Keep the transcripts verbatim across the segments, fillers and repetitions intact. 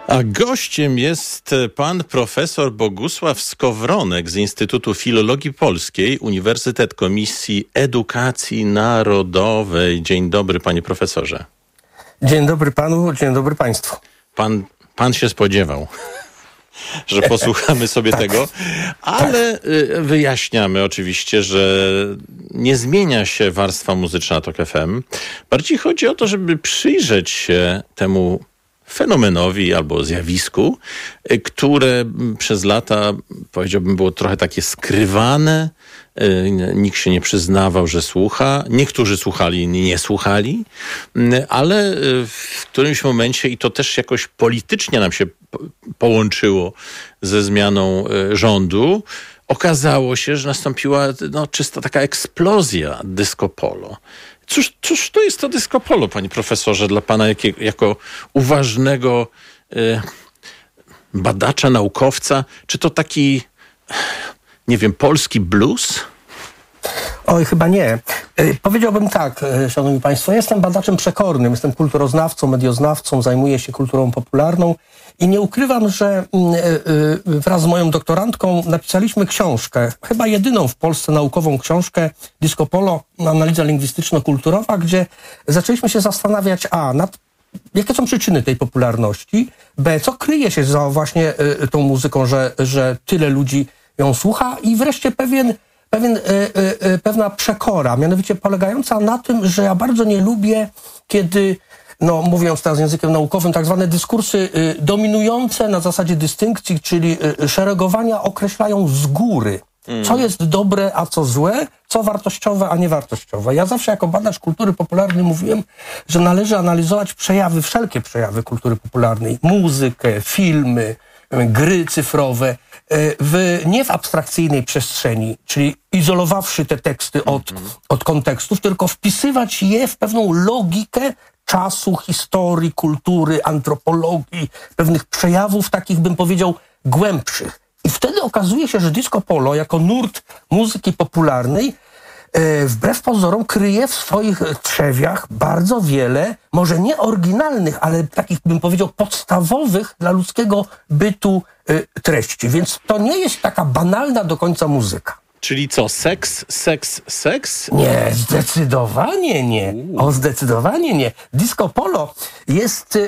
A gościem jest pan profesor Bogusław Skowronek z Instytutu Filologii Polskiej, Uniwersytet Komisji Edukacji Narodowej. Dzień dobry, panie profesorze. Dzień dobry panu, dzień dobry państwu. Pan, pan się spodziewał, że posłuchamy sobie tak. tego, ale tak. wyjaśniamy oczywiście, że nie zmienia się warstwa muzyczna Tok F M. Bardziej chodzi o to, żeby przyjrzeć się temu fenomenowi albo zjawisku, które przez lata, powiedziałbym, było trochę takie skrywane. Nikt się nie przyznawał, że słucha. Niektórzy słuchali, inni nie słuchali, ale w którymś momencie, i to też jakoś politycznie nam się połączyło ze zmianą rządu, okazało się, że nastąpiła no, czysta taka eksplozja disco polo. Cóż, cóż to jest to disco polo, panie profesorze, dla pana jakie, jako uważnego y, badacza, naukowca? Czy to taki, nie wiem, polski blues? Oj, chyba nie. Powiedziałbym tak, szanowni państwo, jestem badaczem przekornym, jestem kulturoznawcą, medioznawcą, zajmuję się kulturą popularną i nie ukrywam, że wraz z moją doktorantką napisaliśmy książkę, chyba jedyną w Polsce naukową książkę Disco Polo, analiza lingwistyczno-kulturowa, gdzie zaczęliśmy się zastanawiać a, nad jakie są przyczyny tej popularności, b, co kryje się za właśnie tą muzyką, że, że tyle ludzi ją słucha i wreszcie pewien Pewien, y, y, y, pewna przekora, mianowicie polegająca na tym, że ja bardzo nie lubię, kiedy, no mówiąc teraz językiem naukowym, tak zwane dyskursy y, dominujące na zasadzie dystynkcji, czyli y, szeregowania określają z góry, mm. co jest dobre, a co złe, co wartościowe, a niewartościowe. Ja zawsze jako badacz kultury popularnej mówiłem, że należy analizować przejawy, wszelkie przejawy kultury popularnej, muzykę, filmy, gry cyfrowe, w, nie w abstrakcyjnej przestrzeni, czyli izolowawszy te teksty od, mm-hmm. od kontekstów, tylko wpisywać je w pewną logikę czasu, historii, kultury, antropologii, pewnych przejawów takich, bym powiedział, głębszych. I wtedy okazuje się, że disco polo jako nurt muzyki popularnej e, wbrew pozorom kryje w swoich trzewiach bardzo wiele, może nie oryginalnych, ale takich, bym powiedział, podstawowych dla ludzkiego bytu e, treści. Więc to nie jest taka banalna do końca muzyka. Czyli co, seks, seks, seks? Nie, zdecydowanie nie. O, zdecydowanie nie. Disco polo jest,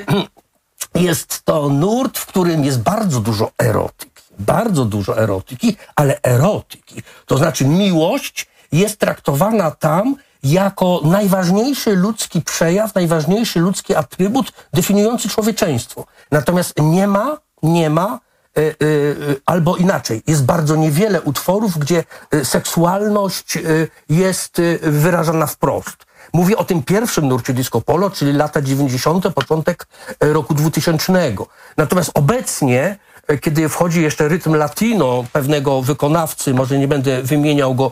jest to nurt, w którym jest bardzo dużo erotyki. Bardzo dużo erotyki, ale erotyki, to znaczy miłość jest traktowana tam jako najważniejszy ludzki przejaw, najważniejszy ludzki atrybut definiujący człowieczeństwo. Natomiast nie ma, nie ma, yy, yy, albo inaczej, jest bardzo niewiele utworów, gdzie yy, seksualność yy, jest yy, wyrażana wprost. Mówię o tym pierwszym nurcie disco polo, czyli lata dziewięćdziesiąte, początek roku dwutysięcznego. Natomiast obecnie, kiedy wchodzi jeszcze rytm latino pewnego wykonawcy, może nie będę wymieniał go,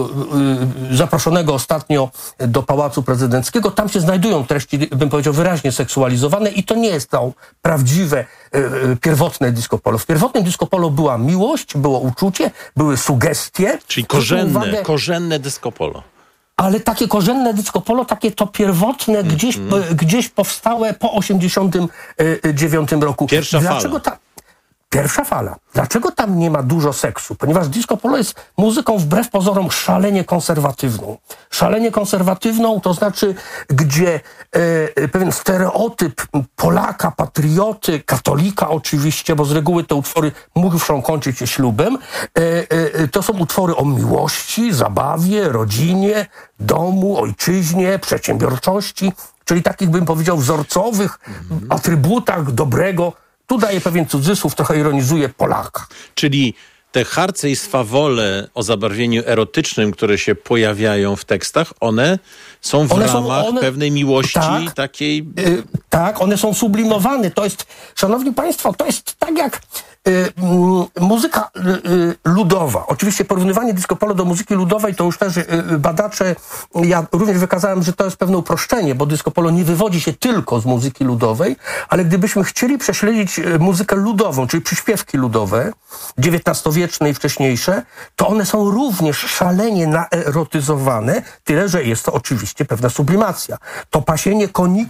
zaproszonego ostatnio do Pałacu Prezydenckiego, tam się znajdują treści, bym powiedział, wyraźnie seksualizowane i to nie jest to prawdziwe, pierwotne disco polo. W pierwotnym disco polo była miłość, było uczucie, były sugestie. Czyli korzenne, uwagę, korzenne disco polo. Ale takie korzenne disco polo, takie to pierwotne, mm, gdzieś, mm. gdzieś powstałe po osiemdziesiątym dziewiątym roku. Pierwsza Dlaczego fala. Ta... Pierwsza fala. Dlaczego tam nie ma dużo seksu? Ponieważ disco polo jest muzyką wbrew pozorom szalenie konserwatywną. Szalenie konserwatywną, to znaczy, gdzie e, pewien stereotyp Polaka, patrioty, katolika oczywiście, bo z reguły te utwory muszą kończyć się ślubem, e, e, to są utwory o miłości, zabawie, rodzinie, domu, ojczyźnie, przedsiębiorczości, czyli takich, bym powiedział, wzorcowych mm-hmm. atrybutach dobrego. Tu daje pewien cudzysłów, trochę ironizuje Polaka. Czyli te harce i swawole o zabarwieniu erotycznym, które się pojawiają w tekstach, one są w one ramach są, one, pewnej miłości tak, takiej... Yy, tak, one są sublimowane. To jest, szanowni państwo, to jest tak jak yy, yy, muzyka yy, ludowa. Oczywiście porównywanie disco polo do muzyki ludowej to już też yy, badacze, ja również wykazałem, że to jest pewne uproszczenie, bo disco polo nie wywodzi się tylko z muzyki ludowej, ale gdybyśmy chcieli prześledzić yy, muzykę ludową, czyli przyśpiewki ludowe, dziewiętnastowieczne i wcześniejsze, to one są również szalenie naerotyzowane, tyle że jest to oczywiście pewna sublimacja. To pasienie konika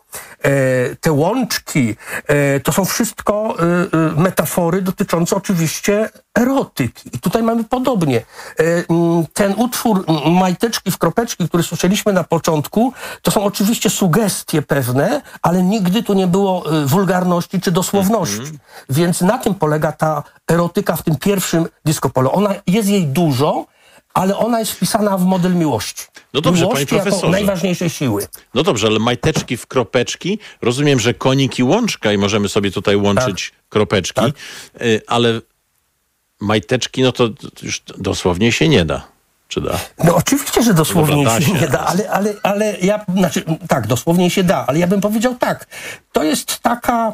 te łączki, to są wszystko metafory dotyczące oczywiście erotyki. I tutaj mamy podobnie. Ten utwór Majteczki w kropeczki, który słyszeliśmy na początku, to są oczywiście sugestie pewne, ale nigdy tu nie było wulgarności czy dosłowności. Mm-hmm. Więc na tym polega ta erotyka w tym pierwszym disco polo. Ona jest jej dużo, ale ona jest wpisana w model miłości. No dobrze, miłości panie profesorze. Jako najważniejszej siły. No dobrze, ale majteczki w kropeczki, rozumiem, że konik i łączka i możemy sobie tutaj łączyć tak. kropeczki, tak. ale majteczki, no to już dosłownie się nie da. Czy da? No oczywiście, że dosłownie no, się, się nie da, ale, ale, ale ja, znaczy, tak, dosłownie się da, ale ja bym powiedział tak, to jest taka,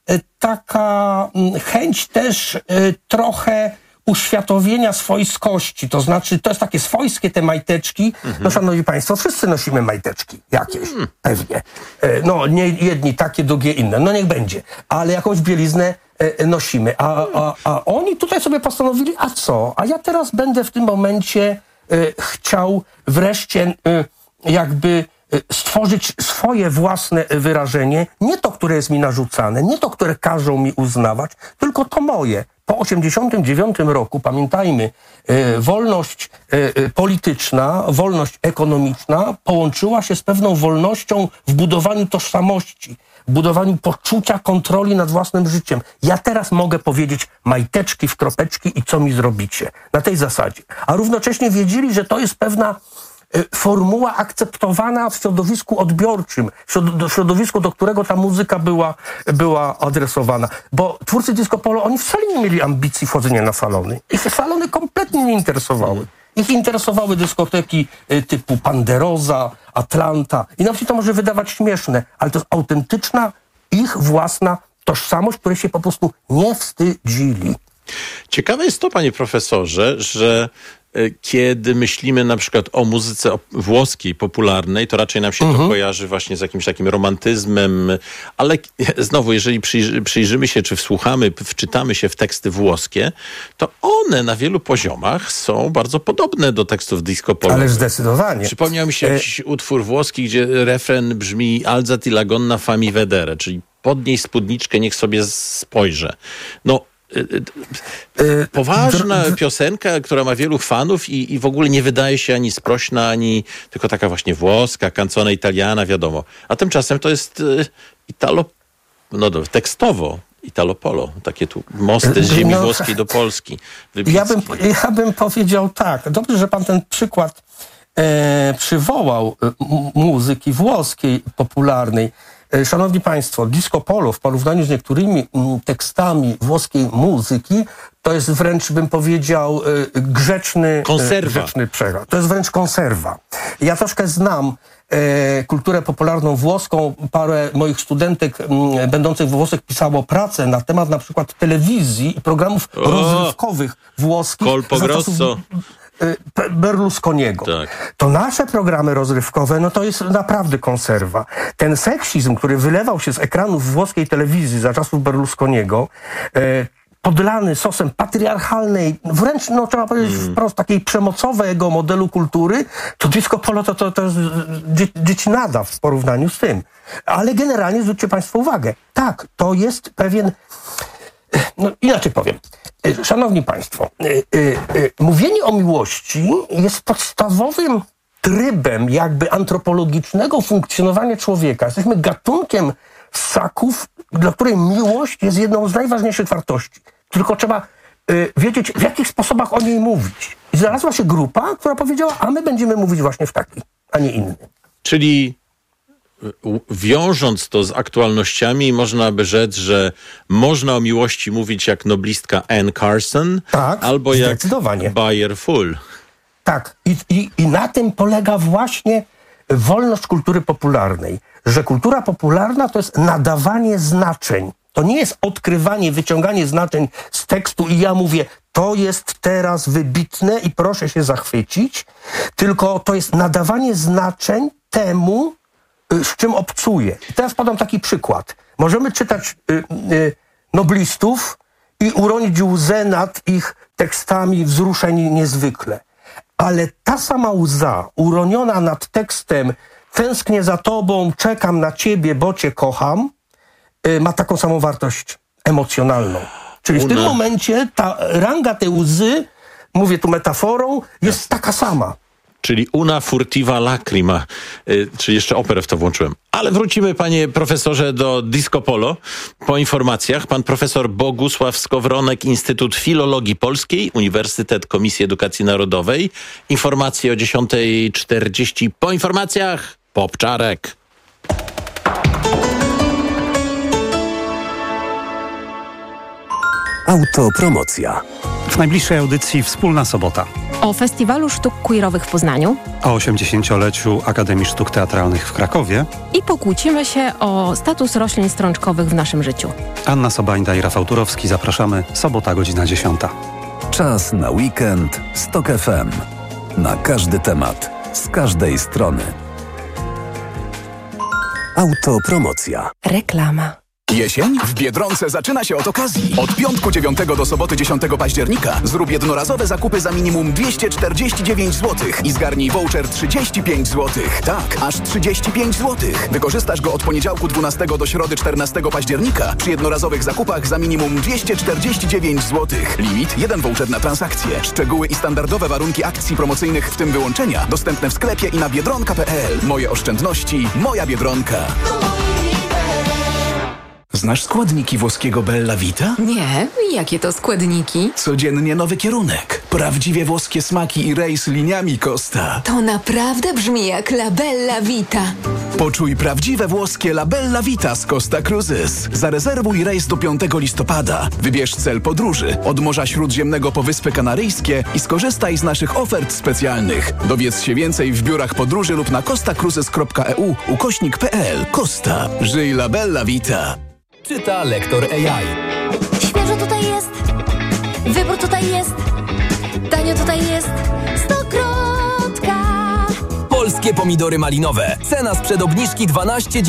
taka chęć też trochę uświadomienia swojskości, to znaczy to jest takie swojskie te majteczki, mhm. no szanowni państwo, wszyscy nosimy majteczki jakieś, mhm. pewnie. No nie jedni takie, drugie inne, no niech będzie, ale jakąś bieliznę nosimy, a, a, a oni tutaj sobie postanowili, a co, a ja teraz będę w tym momencie y, chciał wreszcie y, jakby y, stworzyć swoje własne wyrażenie, nie to, które jest mi narzucane, nie to, które każą mi uznawać, tylko to moje. Po osiemdziesiątym dziewiątym roku, pamiętajmy, y, wolność y, polityczna, wolność ekonomiczna połączyła się z pewną wolnością w budowaniu tożsamości, w budowaniu poczucia kontroli nad własnym życiem. Ja teraz mogę powiedzieć majteczki w kropeczki i co mi zrobicie. Na tej zasadzie. A równocześnie wiedzieli, że to jest pewna formuła akceptowana w środowisku odbiorczym, w środowisku, do którego ta muzyka była, była adresowana. Bo twórcy disco polo, oni wcale nie mieli ambicji wchodzenia na salony. Ich salony kompletnie nie interesowały. Ich interesowały dyskoteki typu Panderoza, Atlanta. I nawet się to może wydawać śmieszne, ale to jest autentyczna ich własna tożsamość, której się po prostu nie wstydzili. Ciekawe jest to, panie profesorze, że kiedy myślimy na przykład o muzyce włoskiej, popularnej, to raczej nam się mhm. to kojarzy właśnie z jakimś takim romantyzmem, ale znowu, jeżeli przyjrzy, przyjrzymy się, czy wsłuchamy, wczytamy się w teksty włoskie, to one na wielu poziomach są bardzo podobne do tekstów disco polo. Ale zdecydowanie. Przypomniał mi się jakiś e... utwór włoski, gdzie refren brzmi Alzati la gonna fammi vedere, czyli podnieś spódniczkę, niech sobie spojrzę. No, poważna piosenka, która ma wielu fanów i, i w ogóle nie wydaje się ani sprośna, ani tylko taka właśnie włoska, canzone italiana, wiadomo. A tymczasem to jest italo, no tekstowo italo polo. Takie tu mosty z ziemi no, włoskiej do Polski. Ja bym, ja bym powiedział tak. Dobrze, że pan ten przykład e, przywołał m- muzyki włoskiej popularnej. Szanowni państwo, disco polo w porównaniu z niektórymi tekstami włoskiej muzyki to jest wręcz, bym powiedział, grzeczny, grzeczny przekaz. To jest wręcz konserwa. Ja troszkę znam e, kulturę popularną włoską. Parę moich studentek m, będących we Włoszech pisało pracę na temat na przykład telewizji i programów o, rozrywkowych włoskich. Colpo Grosso. Berlusconiego. Tak. To nasze programy rozrywkowe, no to jest naprawdę konserwa. Ten seksizm, który wylewał się z ekranów włoskiej telewizji za czasów Berlusconiego, e, podlany sosem patriarchalnej, wręcz, no trzeba powiedzieć mm. wprost, takiej przemocowego modelu kultury, to disco polo to, to, to jest dziecinada w porównaniu z tym. Ale generalnie zwróćcie państwo uwagę, tak, to jest pewien, no inaczej powiem, szanowni państwo, y, y, y, mówienie o miłości jest podstawowym trybem jakby antropologicznego funkcjonowania człowieka. Jesteśmy gatunkiem ssaków, dla której miłość jest jedną z najważniejszych wartości. Tylko trzeba y, wiedzieć, w jakich sposobach o niej mówić. I znalazła się grupa, która powiedziała, a my będziemy mówić właśnie w taki, a nie inny. Czyli wiążąc to z aktualnościami, można by rzec, że można o miłości mówić jak noblistka Anne Carson, tak, albo jak Bayer Full. Tak, I, i, i na tym polega właśnie wolność kultury popularnej, że kultura popularna to jest nadawanie znaczeń. To nie jest odkrywanie, wyciąganie znaczeń z tekstu i ja mówię, to jest teraz wybitne i proszę się zachwycić, tylko to jest nadawanie znaczeń temu, z czym obcuje. I teraz podam taki przykład. Możemy czytać y, y, noblistów i uronić łzę nad ich tekstami wzruszeń niezwykle. Ale ta sama łza uroniona nad tekstem tęsknię za tobą, czekam na ciebie, bo cię kocham, y, ma taką samą wartość emocjonalną. Czyli w tym momencie ta ranga tej łzy, mówię tu metaforą, jest taka sama. Czyli una furtiva lacrima, y, czy jeszcze operę w to włączyłem. Ale wrócimy, panie profesorze, do Disco Polo. Po informacjach pan profesor Bogusław Skowronek, Instytut Filologii Polskiej, Uniwersytet Komisji Edukacji Narodowej. Informacje o dziesiąta czterdzieści. Po informacjach Popczarek. Autopromocja. W najbliższej audycji Wspólna Sobota. O Festiwalu Sztuk Queerowych w Poznaniu. O osiemdziesięcioleciu Akademii Sztuk Teatralnych w Krakowie. I pokłócimy się o status roślin strączkowych w naszym życiu. Anna Sobańda i Rafał Turowski. Zapraszamy. Sobota, godzina dziesiąta. Czas na weekend z Tok F M. Na każdy temat, z każdej strony. Autopromocja. Reklama. Jesień w Biedronce zaczyna się od okazji. Od piątku dziewiątego do soboty dziesiątego października zrób jednorazowe zakupy za minimum dwieście czterdzieści dziewięć złotych i zgarnij voucher trzydzieści pięć złotych. Tak, aż trzydzieści pięć złotych. Wykorzystasz go od poniedziałku dwunastego do środy czternastego października przy jednorazowych zakupach za minimum dwieście czterdzieści dziewięć złotych. Limit jeden voucher na transakcję. Szczegóły i standardowe warunki akcji promocyjnych, w tym wyłączenia, dostępne w sklepie i na biedronka kropka p l. Moje oszczędności, moja Biedronka. Znasz składniki włoskiego Bella Vita? Nie, jakie to składniki? Codziennie nowy kierunek. Prawdziwie włoskie smaki i rejs liniami Costa. To naprawdę brzmi jak La Bella Vita. Poczuj prawdziwe włoskie La Bella Vita z Costa Cruises. Zarezerwuj rejs do piątego listopada. Wybierz cel podróży od Morza Śródziemnego po Wyspy Kanaryjskie i skorzystaj z naszych ofert specjalnych. Dowiedz się więcej w biurach podróży lub na costacruises kropka e u ukośnik p l. Costa. Żyj La Bella Vita. Czyta lektor A I. Świeżo tutaj jest, wybór tutaj jest, tanio tutaj jest, stokrotka. Polskie pomidory malinowe. Cena sprzed obniżki dwanaście